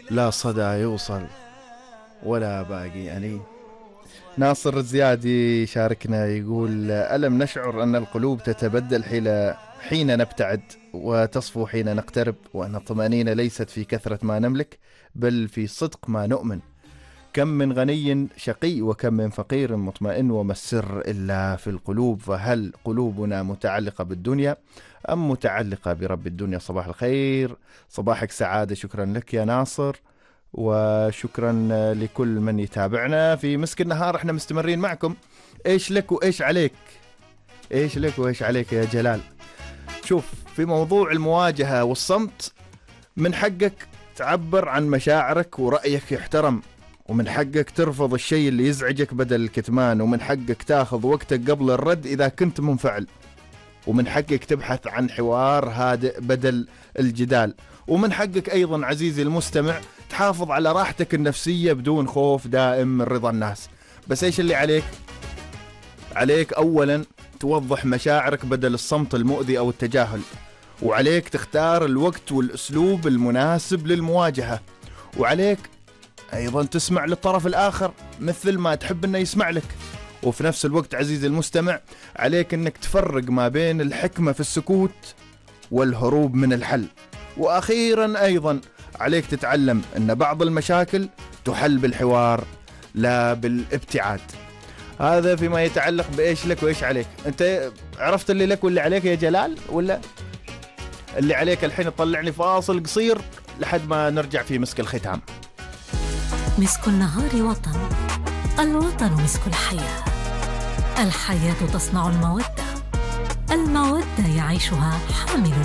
لا صدى يوصل ولا باقي يعني. ناصر الزيادي شاركنا يقول: ألم نشعر أن القلوب تتبدل حين نبتعد وتصفو حين نقترب، وأن الطمأنينة ليست في كثرة ما نملك بل في صدق ما نؤمن. كم من غني شقي وكم من فقير مطمئن، وما السر إلا في القلوب. فهل قلوبنا متعلقة بالدنيا أم متعلقة برب الدنيا؟ صباح الخير، صباحك سعادة. شكرا لك يا ناصر، وشكرا لكل من يتابعنا في مسك النهار. احنا مستمرين معكم. ايش لك وايش عليك؟ ايش لك وايش عليك يا جلال؟ شوف، في موضوع المواجهة والصمت، من حقك تعبر عن مشاعرك ورأيك يحترم، ومن حقك ترفض الشيء اللي يزعجك بدل الكتمان، ومن حقك تاخذ وقتك قبل الرد إذا كنت منفعل، ومن حقك تبحث عن حوار هادئ بدل الجدال، ومن حقك أيضا عزيزي المستمع تحافظ على راحتك النفسية بدون خوف دائم من رضا الناس. بس إيش اللي عليك؟ عليك أولا توضح مشاعرك بدل الصمت المؤذي أو التجاهل، وعليك تختار الوقت والأسلوب المناسب للمواجهة، وعليك أيضا تسمع للطرف الآخر مثل ما تحب أنه يسمع لك. وفي نفس الوقت عزيزي المستمع، عليك أنك تفرق ما بين الحكمة في السكوت والهروب من الحل. وأخيرا أيضا عليك تتعلم أن بعض المشاكل تحل بالحوار لا بالابتعاد. هذا فيما يتعلق بإيش لك وإيش عليك. أنت عرفت اللي لك واللي عليك يا جلال؟ ولا اللي عليك الحين تطلعني فاصل قصير لحد ما نرجع في مسك الختام. مسك النهار وطن، الوطن مسك الحياة، الحياة تصنع المودة، المودة يعيشها حامل